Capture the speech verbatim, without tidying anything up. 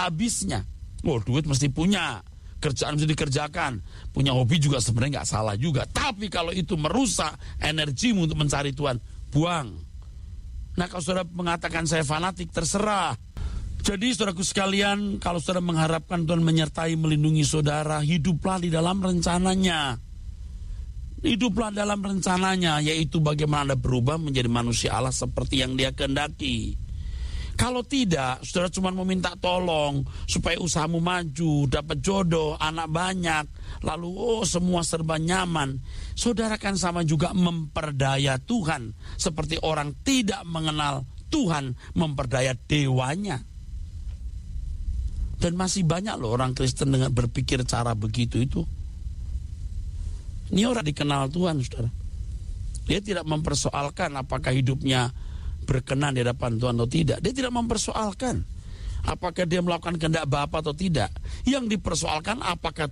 habisnya. Oh, duit mesti punya, kerjaan mesti dikerjakan, punya hobi juga sebenarnya nggak salah juga. Tapi kalau itu merusak energimu untuk mencari Tuhan, buang. Nah, kalau saudara mengatakan saya fanatik, terserah. Jadi saudaraku sekalian, kalau saudara mengharapkan Tuhan menyertai, melindungi saudara, hiduplah di dalam rencananya. Hiduplah dalam rencananya, yaitu bagaimana Anda berubah menjadi manusia Allah seperti yang Dia kehendaki. Kalau tidak, saudara cuma meminta tolong supaya usahamu maju, dapat jodoh, anak banyak, lalu oh semua serba nyaman. Saudara kan sama juga memperdaya Tuhan, seperti orang tidak mengenal Tuhan memperdaya dewanya. Dan masih banyak loh orang Kristen dengan berpikir cara begitu itu. Ini orang dikenal Tuhan, saudara. Dia tidak mempersoalkan apakah hidupnya berkenan di hadapan Tuhan atau tidak. Dia tidak mempersoalkan apakah dia melakukan kehendak Bapa atau tidak. Yang dipersoalkan apakah